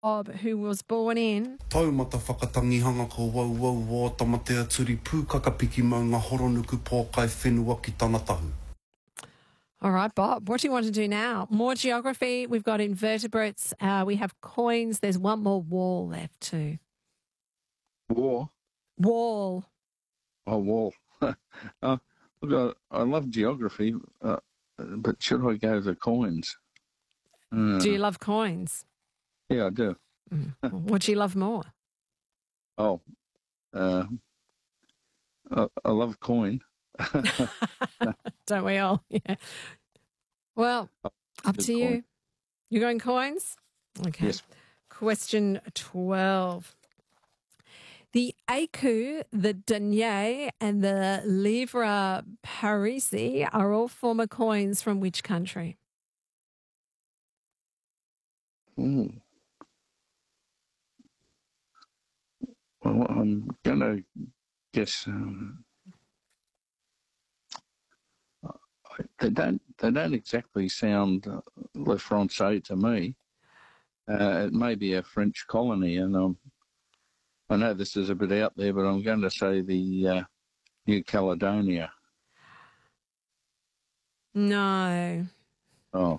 Bob, who was born in... Taumata whakatangihanga ko wau o tamatea turi pūkaka piki mau ngā horonuku pōkai whenua ki tāna tahu. All right, Bob, what do you want to do now? More geography. We've got invertebrates. We have coins. There's one more wall left too. Wall? Oh, wall. Look, I love geography, but should I go to coins? Do you love coins? Yeah, I do. What do you love more? Oh, I love coin. Don't we all? Yeah. Well, up to you. Coin. You're going coins? Okay. Yes. Question 12. The écu, the denier, and the livre parisis are all former coins from which country? Well, I'm going to guess they don't exactly sound le français to me. It may be a French colony, and I know this is a bit out there, but I'm going to say the New Caledonia. No. Oh.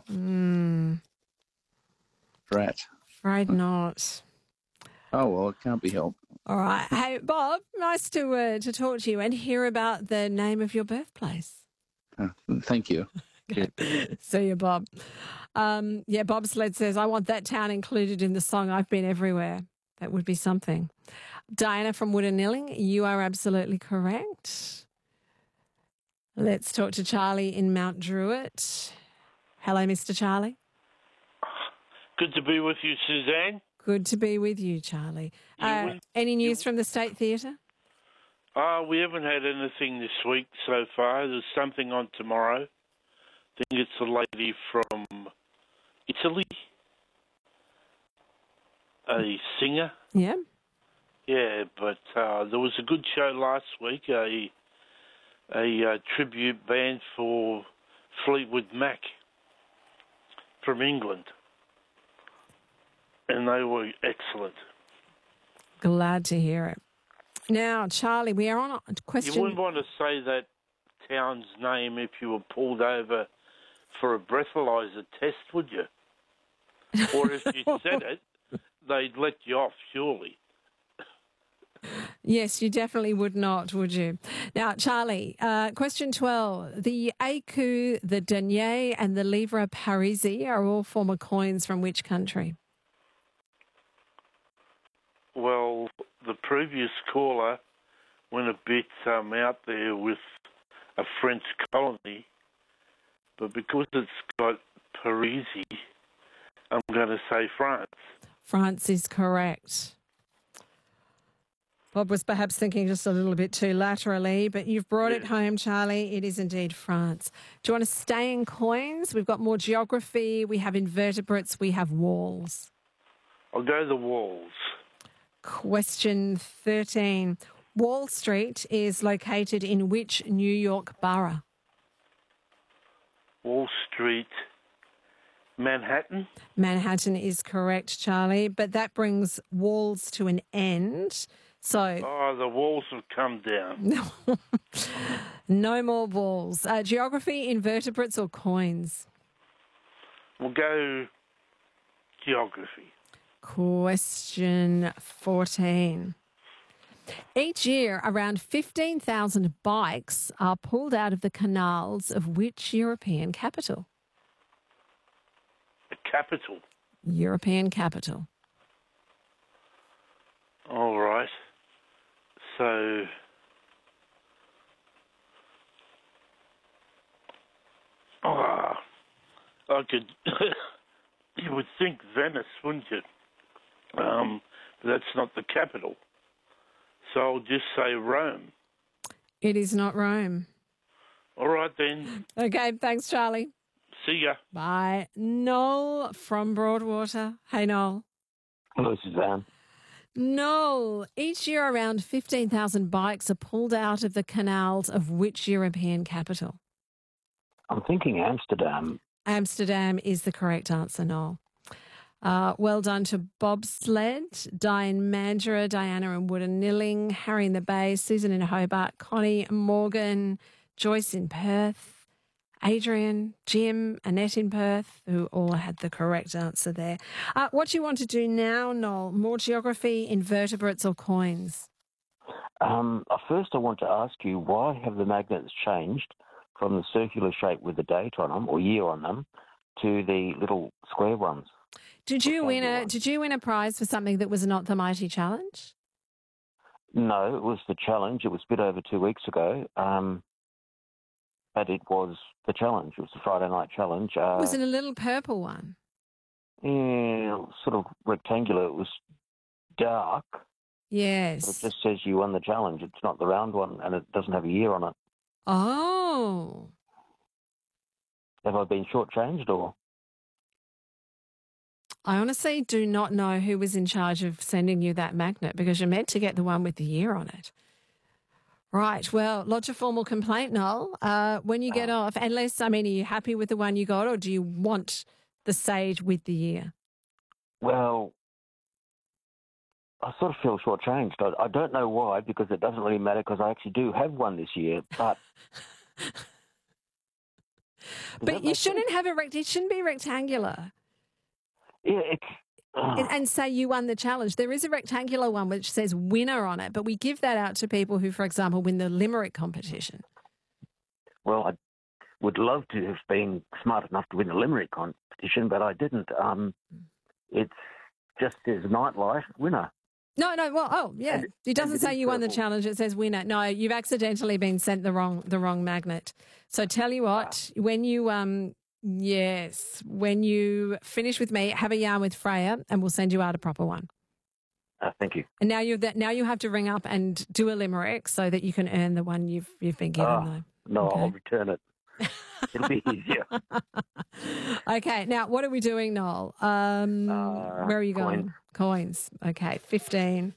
Drat. Afraid not. Oh, well, it can't be helped. All right. Hey, Bob, nice to talk to you and hear about the name of your birthplace. Thank you. See you, Bob. Bob Sled says, I want that town included in the song I've Been Everywhere. That would be something. Diana from Woodanilling, you are absolutely correct. Let's talk to Charlie in Mount Druitt. Hello, Mr. Charlie. Good to be with you, Suzanne. Good to be with you, Charlie. Any news from the State Theatre? We haven't had anything this week so far. There's something on tomorrow. I think it's a lady from Italy, a singer. Yeah. Yeah, but there was a good show last week, a tribute band for Fleetwood Mac from England. And they were excellent. Glad to hear it. Now, Charlie, we are on a question... You wouldn't want to say that town's name if you were pulled over for a breathalyzer test, would you? Or if you said it, they'd let you off, surely. Yes, you definitely would not, would you? Now, Charlie, question 12. The écu, the denier, and the livre parisis are all former coins from which country? Well, the previous caller went a bit out there with a French colony, but because it's got Parisi, I'm going to say France. France is correct. Bob was perhaps thinking just a little bit too laterally, but you've brought it home, Charlie. It is indeed France. Do you want to stay in coins? We've got more geography. We have invertebrates. We have walls. I'll go the walls. Question 13. Wall Street is located in which New York borough? Wall Street, Manhattan? Manhattan is correct, Charlie, but that brings walls to an end. So... Oh, the walls have come down. No more walls. Geography, invertebrates or coins? We'll go geography. Question 14. Each year, around 15,000 bikes are pulled out of the canals of which European capital? The capital? European capital. All right. So, I could, you would think Venice, wouldn't you? But that's not the capital. So I'll just say Rome. It is not Rome. All right then. Okay, thanks, Charlie. See ya. Bye. Noel from Broadwater. Hey, Noel. Hello, Suzanne. Noel, each year around 15,000 bikes are pulled out of the canals of which European capital? I'm thinking Amsterdam. Amsterdam is the correct answer, Noel. Well done to Bobsled, Diane Mandra, Diana in Woodanilling, Harry in the Bay, Susan in Hobart, Connie, Morgan, Joyce in Perth, Adrian, Jim, Annette in Perth, who all had the correct answer there. What do you want to do now, Noel? More geography, invertebrates or coins? First, I want to ask you, why have the magnets changed from the circular shape with the date on them or year on them to the little square ones? Did you win a prize for something that was not the Mighty Challenge? No, it was the challenge. It was a bit over 2 weeks ago, but it was the challenge. It was the Friday night challenge. Was it a little purple one? Yeah, sort of rectangular. It was dark. Yes. But it just says you won the challenge. It's not the round one, and it doesn't have a year on it. Oh. Have I been shortchanged or? I honestly do not know who was in charge of sending you that magnet because you're meant to get the one with the year on it. Right. Well, lodge a formal complaint, Noel. When you get off, unless, are you happy with the one you got or do you want the sage with the year? Well, I sort of feel shortchanged. I don't know why, because it doesn't really matter because I actually do have one this year, but... But you shouldn't have it shouldn't be rectangular. Yeah, it's... And say you won the challenge. There is a rectangular one which says winner on it, but we give that out to people who, for example, win the limerick competition. Well, I would love to have been smart enough to win the limerick competition, but I didn't. It just says nightlife winner. No. Well, yeah. It doesn't say you won the challenge. It says winner. No, you've accidentally been sent the wrong magnet. So tell you what, when you when you finish with me, have a yarn with Freya, and we'll send you out a proper one. Thank you. And now you have to ring up and do a limerick so that you can earn the one you've been given. Though. No, okay. I'll return it. It'll be easier. Okay, now what are we doing, Noel? Where are you going? Coins. Okay, 15.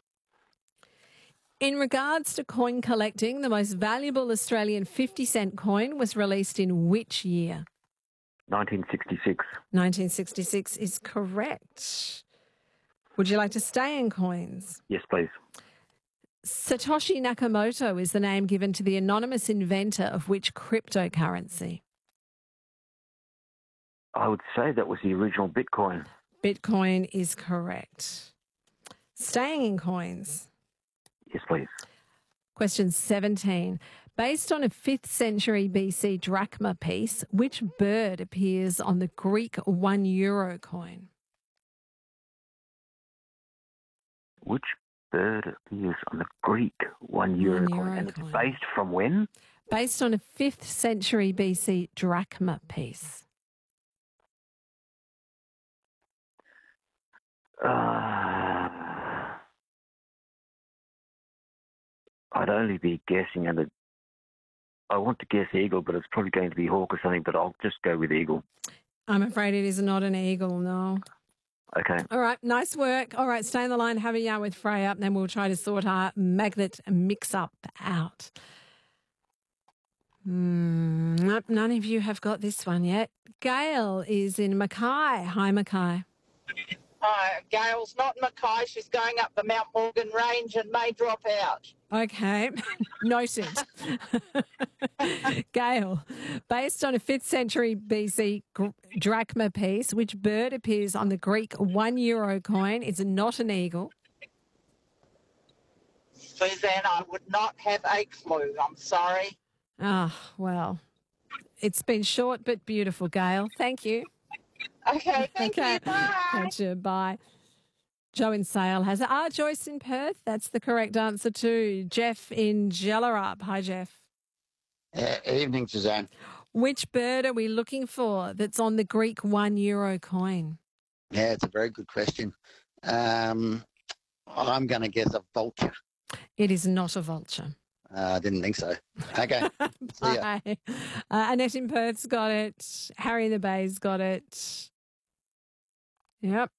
In regards to coin collecting, the most valuable Australian 50-cent coin was released in which year? 1966. 1966 is correct. Would you like to stay in coins? Yes, please. Satoshi Nakamoto is the name given to the anonymous inventor of which cryptocurrency? I would say that was the original Bitcoin. Bitcoin is correct. Staying in coins. Yes, please. Question 17. Based on a 5th century BC drachma piece, which bird appears on the Greek €1 coin? Which bird appears on the Greek €1 coin? And it's based from when? Based on a 5th century BC drachma piece. I'd only be guessing, and I want to guess eagle, but it's probably going to be hawk or something, but I'll just go with eagle. I'm afraid it is not an eagle, no. Okay. All right, nice work. All right, stay on the line, have a yarn with Freya, and then we'll try to sort our magnet mix-up out. Nope, none of you have got this one yet. Gail is in Mackay. Hi, Mackay. Hi, Gail's not in Mackay. She's going up the Mount Morgan Range and may drop out. Okay, noted. Gail, based on a 5th century BC drachma piece, which bird appears on the Greek €1 coin? It's not an eagle. Suzanne, I would not have a clue. I'm sorry. Ah, well, it's been short but beautiful, Gail. Thank you. Okay, thank you. Bye. Catch you. Bye. Joe in Sale has it. Joyce in Perth. That's the correct answer too. Jeff in Jellarup. Hi, Jeff. Evening, Suzanne. Which bird are we looking for that's on the Greek €1 coin? Yeah, it's a very good question. I'm going to guess a vulture. It is not a vulture. I didn't think so. Okay. See ya. Bye. Annette in Perth's got it. Harry in the Bay's got it. Yep.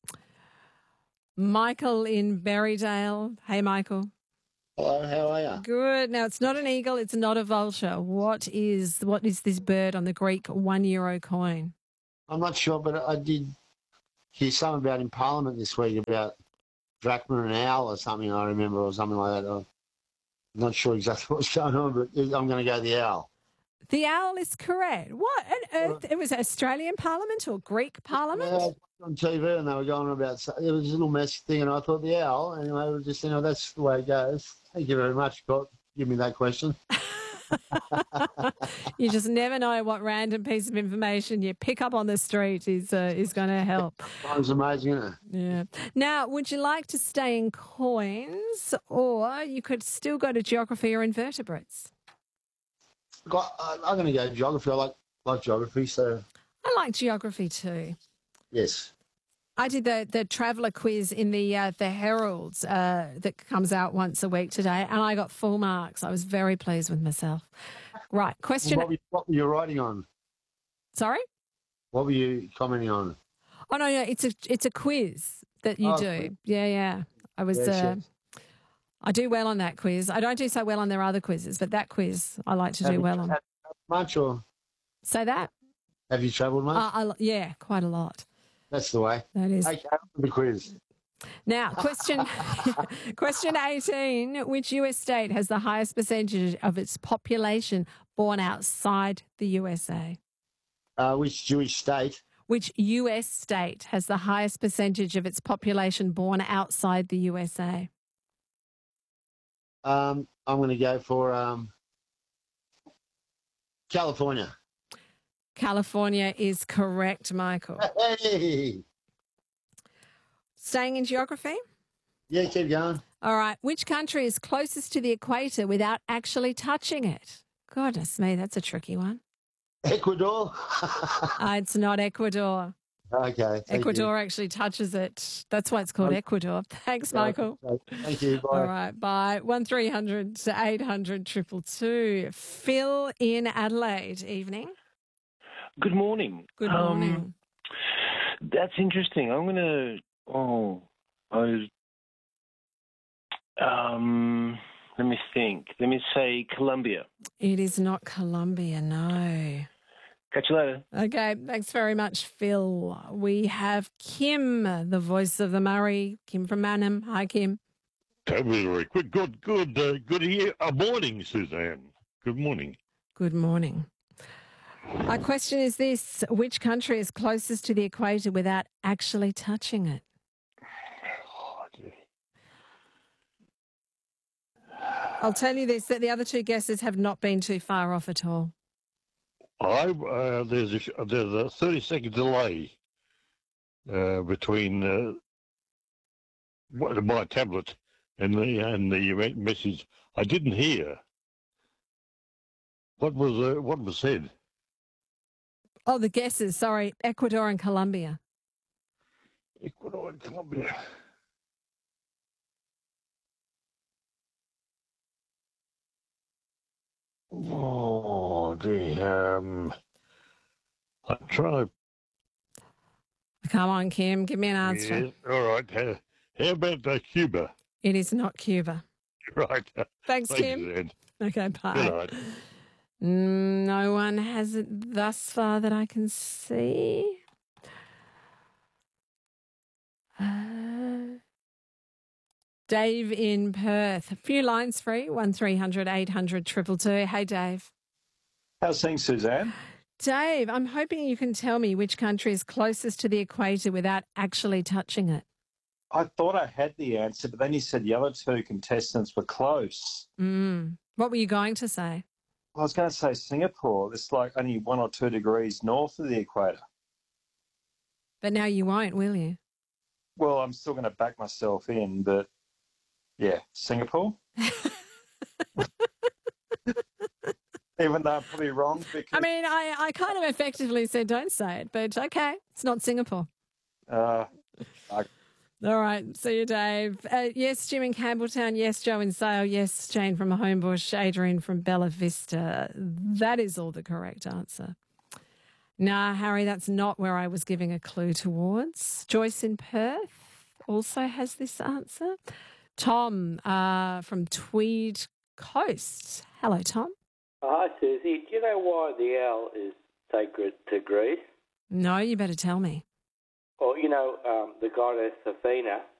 Michael in Berrydale. Hey, Michael. Hello, how are you? Good. Now, it's not an eagle. It's not a vulture. What is this bird on the Greek €1 coin? I'm not sure, but I did hear something about in Parliament this week about Drachma and owl or something, I remember, or something like that. I'm not sure exactly what's going on, but I'm going to go the owl. The owl is correct. What on earth? It was Australian Parliament or Greek Parliament? Yeah, I was on TV and they were going on about it was a little messy thing, and I thought the owl. Anyway, we were just that's the way it goes. Thank you very much, Scott. Give me that question. You just never know what random piece of information you pick up on the street is going to help. That was amazing, isn't it? Yeah. Now, would you like to stay in coins, or you could still go to geography or invertebrates? I'm going to go geography. I like geography, so I like geography too. yes. I did the traveller quiz in the Heralds that comes out once a week today, and I got full marks. I was very pleased with myself. Right, question. What were you writing on? Sorry? What were you commenting on? Oh no, it's a quiz that you do. Quiz. Yeah. I was. Yes. I do well on that quiz. I don't do so well on their other quizzes, but that quiz I like to do well on. Much or Say that? have you travelled much? Yeah, quite a lot. That's the way. That is. Okay, the quiz. Now, question 18. Which US state has the highest percentage of its population born outside the USA? Which Jewish state? Which US state has the highest percentage of its population born outside the USA? I'm going to go for California. California is correct, Michael. Hey! Staying in geography? Yeah, keep going. All right. Which country is closest to the equator without actually touching it? Goodness me, that's a tricky one. Ecuador? It's not Ecuador. Okay. Ecuador actually touches it. That's why it's called Ecuador. Thanks, Michael. Thank you. Bye. All right, bye. 1300 800 222. Phil in Adelaide. Evening. Good morning. Good morning. That's interesting. I'm going to. Let me think. Let me say Colombia. It is not Colombia, no. Catch you later. Okay, thanks very much, Phil. We have Kim, the voice of the Murray. Kim from Manham. Hi, Kim. That was very quick. Good here. Morning, Suzanne. Good morning. Good morning. Our question is this: which country is closest to the equator without actually touching it? I'll tell you this, that the other two guesses have not been too far off at all. There's a 30-second delay between my tablet and the message. I didn't hear. What was said? Oh, the guesses. Sorry, Ecuador and Colombia. Ecuador and Colombia. Oh, I'm trying to. Come on, Kim, give me an answer. Yes, all right. How about Cuba? It is not Cuba. Right. Thanks, Kim. Ed. Okay, bye. Good night. No one has it thus far that I can see. Dave in Perth. A few lines free. 1300 800 222. Hey, Dave. How's things, Suzanne? Dave, I'm hoping you can tell me which country is closest to the equator without actually touching it. I thought I had the answer, but then you said the other two contestants were close. What were you going to say? I was going to say Singapore. It's like only 1 or 2 degrees north of the equator. But now you won't, will you? Well, I'm still going to back myself in, but yeah, Singapore. Even though I'm probably wrong. Because I mean, I kind of effectively said don't say it, but okay, it's not Singapore. All right, see you, Dave. Yes, Jim in Campbelltown. Yes, Joe in Sale. Yes, Jane from Homebush. Adrian from Bella Vista. That is all the correct answer. Nah, Harry, that's not where I was giving a clue towards. Joyce in Perth also has this answer. Tom from Tweed Coast. Hello, Tom. Hi, Susie. Do you know why the owl is sacred to Greece? No, you better tell me. or the goddess Athena,